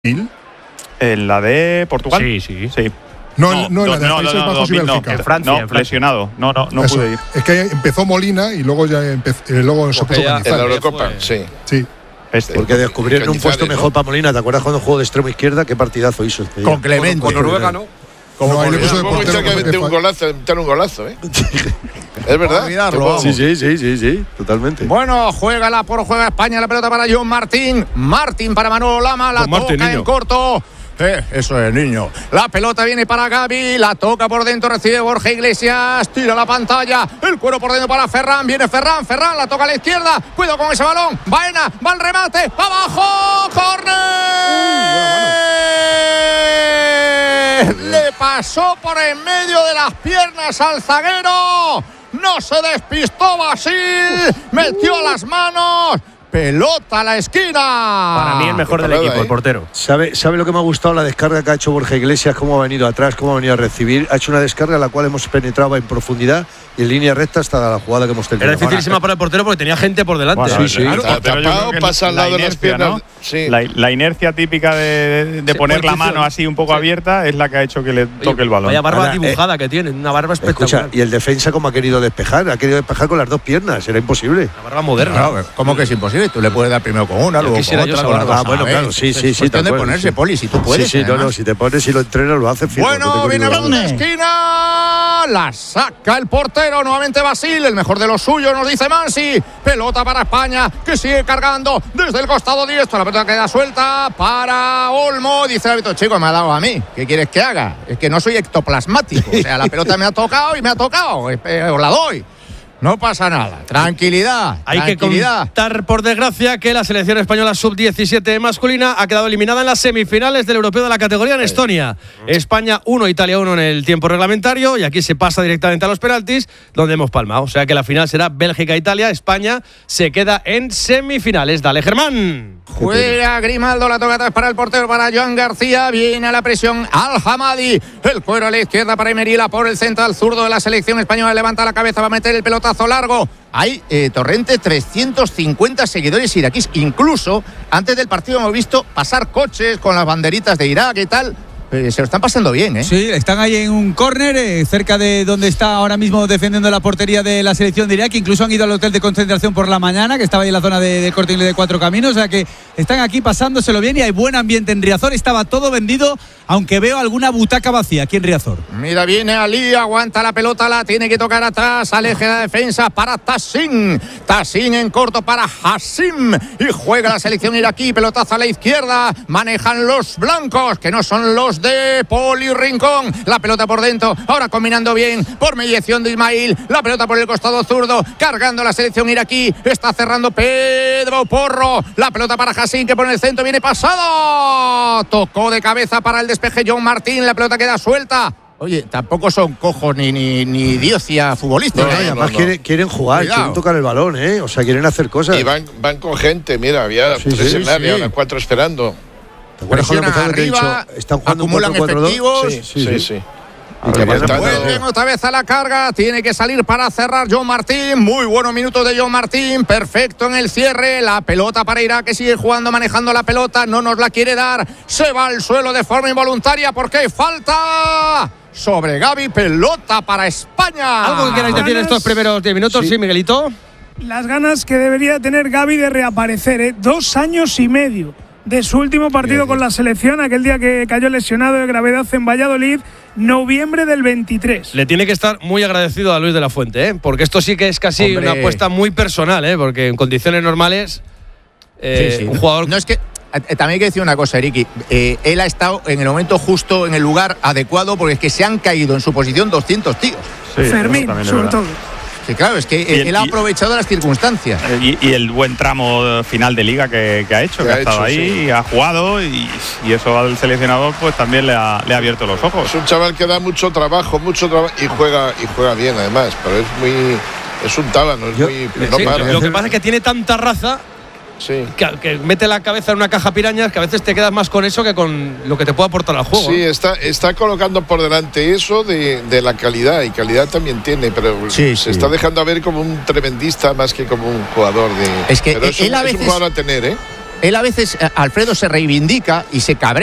¿En la de Portugal? Sí. No, en la de Países Bajos y Bélgica. En Francia. Lesionado. No pude ir. Es que empezó Molina y luego luego se puso en la Eurocopa, sí. Porque descubrieron un puesto mejor para Molina. ¿Te acuerdas cuando jugó de extremo izquierda? Qué partidazo hizo este día. Con Clemente. Con Noruega, ¿no? Como ahí le puso de portero. Que meter un golazo, ¿eh? Es verdad. Sí, totalmente. Bueno, juega España, la pelota para John Martín. Martín para Manolo Lama, la toca en corto. Eso es, niño. La pelota viene para Gavi, la toca por dentro, recibe Borja Iglesias, tira la pantalla, el cuero por dentro para Ferran, viene Ferran, la toca a la izquierda, cuidado con ese balón, Baena, va al remate, abajo, córner. Le pasó por en medio de las piernas al zaguero, no se despistó Basil, metió las manos. Pelota a la esquina. Para mí el mejor del equipo, el portero. ¿Sabe lo que me ha gustado? La descarga que ha hecho Borja Iglesias, cómo ha venido atrás, cómo ha venido a recibir. Ha hecho una descarga a la cual hemos penetrado en profundidad y en línea recta hasta la jugada que hemos tenido. Era dificilísima para el portero porque tenía gente por delante. Bueno, sí. Claro, tapado, pasa al lado de las piernas. ¿no? Sí. La inercia típica de poner la mano así un poco abierta es la que ha hecho que le toque el balón. Vaya barba dibujada que tiene, una barba espectacular. Escucha, y el defensa cómo ha querido despejar con las dos piernas, era imposible. La barba moderna. Claro, ¿cómo que es imposible? Tú le puedes dar primero con una, luego con otra. Bueno, claro, sí. Cuestión de ponerse, Poli, si tú puedes. Sí, si te pones y lo entrenas, lo haces fijo. Bueno, viene a la esquina, la saca el portero, nuevamente Basil, el mejor de los suyos, nos dice Mansi. Pelota para España, que sigue cargando desde el costado diestro, la pelota queda suelta para Olmo, dice el árbitro, chico, me ha dado a mí, ¿qué quieres que haga? Es que no soy ectoplasmático, o sea, la pelota me ha tocado, os la doy. No pasa nada. Tranquilidad. Hay que contar, por desgracia, que la selección española sub-17 masculina ha quedado eliminada en las semifinales del europeo de la categoría en Estonia. España 1, Italia 1 en el tiempo reglamentario y aquí se pasa directamente a los penaltis, donde hemos palmado. O sea que la final será Bélgica-Italia. España se queda en semifinales. Dale, Germán. Juega Grimaldo, la toca atrás para el portero, para Joan García. Viene a la presión Al-Hamadi. El cuero a la izquierda para Emerila por el central zurdo de la selección española. Levanta la cabeza, va a meter el pelotazo largo. Hay, Torrente, 350 seguidores iraquíes. Incluso antes del partido hemos visto pasar coches con las banderitas de Irak y tal. Se lo están pasando bien, ¿eh? Sí, están ahí en un córner, cerca de donde está ahora mismo defendiendo la portería de la selección de Irak. Incluso han ido al hotel de concentración por la mañana, que estaba ahí en la zona de Corte Inglés de Cuatro Caminos. O sea que están aquí pasándoselo bien y hay buen ambiente en Riazor. Estaba todo vendido, aunque veo alguna butaca vacía aquí en Riazor. Mira, viene Ali, aguanta la pelota, la tiene que tocar atrás, aleje la defensa para Tassin. Tassin en corto para Hassim. Y juega la selección iraquí, pelotazo a la izquierda. Manejan los blancos, que no son los de Poli Rincón, la pelota por dentro, ahora combinando bien por mediación de Ismail, la pelota por el costado zurdo, cargando la selección iraquí, está cerrando Pedro Porro, la pelota para Hassim que pone el centro, viene pasado, tocó de cabeza para el despeje John Martín, la pelota queda suelta. Oye, tampoco son cojos ni diocia futbolistas. Además quieren jugar, cuidado. Quieren tocar el balón, o sea, quieren hacer cosas. Y van con gente, mira, había 3 en área, ahora 4 esperando. Presionan arriba, están jugando acumulan 4-4-2. efectivos. Sí. Vuelven otra vez a la carga, tiene que salir para cerrar John Martín, muy buenos minutos de John Martín, perfecto en el cierre, la pelota para Irak que sigue jugando, manejando la pelota, no nos la quiere dar, se va al suelo de forma involuntaria porque hay falta sobre Gavi, pelota para España. ¿Algo que queráis decir estos primeros 10 minutos? Sí, Miguelito. Las ganas que debería tener Gavi de reaparecer, 2 años y medio de su último partido con la selección, aquel día que cayó lesionado de gravedad en Valladolid, noviembre del 23. Le tiene que estar muy agradecido a Luis de la Fuente, porque esto sí que es casi una apuesta muy personal, porque en condiciones normales un jugador... No, es que también hay que decir una cosa, Eriki, él ha estado en el momento justo, en el lugar adecuado, porque es que se han caído en su posición 200 tíos. Sí, Fermín, sobre todo. Sí, claro, es que él ha aprovechado las circunstancias. Y el buen tramo final de liga que ha hecho, que ha estado ahí, ha jugado y eso al seleccionador pues también le ha abierto los ojos. Es un chaval que da mucho trabajo y juega bien además, pero es un tábano, no para. Lo que pasa es que tiene tanta raza. Sí. Que mete la cabeza en una caja pirañas que a veces te quedas más con eso que con lo que te puede aportar al juego. Sí, está colocando por delante eso de la calidad, y calidad también tiene, pero se está dejando a ver como un tremendista más que como un jugador de... Es que pero es un jugador a tener, él a veces, Alfredo, se reivindica y se cabrea